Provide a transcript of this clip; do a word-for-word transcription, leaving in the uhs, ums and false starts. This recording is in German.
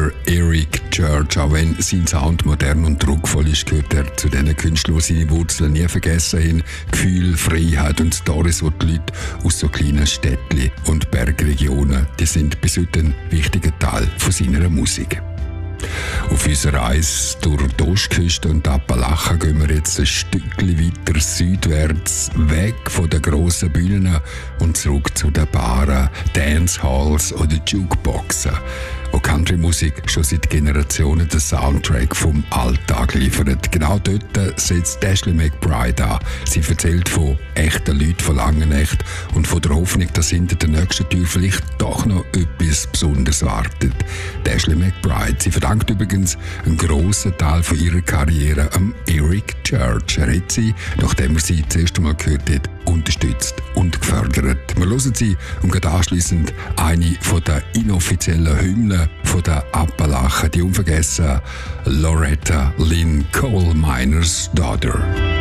der Eric Church. Auch wenn sein Sound modern und druckvoll ist, gehört er zu diesen Künstlern, die seine Wurzeln nie vergessen haben. Gefühl, Freiheit und Storys, die die Leute aus so kleinen Städtchen und Bergregionen, die sind bis heute ein wichtiger Teil von seiner Musik. Auf unserer Reise durch die Ostküste und die Appalachen gehen wir jetzt ein Stückchen weiter südwärts, weg von den grossen Bühnen und zurück zu den Baren, Dancehalls oder Jukeboxen, wo Country-Musik schon seit Generationen den Soundtrack vom Alltag liefert. Genau dort setzt Ashley McBryde an. Sie erzählt von echten Leuten, von Langenecht und von der Hoffnung, dass hinter der nächsten Tür vielleicht doch noch etwas Besonderes wartet. Ashley McBryde, sie verdankt übrigens einen grossen Teil von ihrer Karriere am Eric Church. Er hat sie, nachdem er sie das erste Mal gehört hat, unterstützt und gefördert. Wir hören sie und gehen anschliessend eine von den inoffiziellen Hymnen von den Appalachen, die unvergessen Loretta Lynn Coal Miners Daughter.